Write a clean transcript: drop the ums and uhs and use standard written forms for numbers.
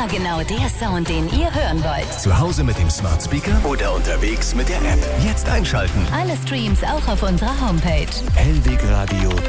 Immer genau der Sound, den ihr hören wollt. Zu Hause mit dem Smart Speaker oder unterwegs mit der App. Jetzt einschalten. Alle Streams auch auf unserer Homepage. hellwegradio.de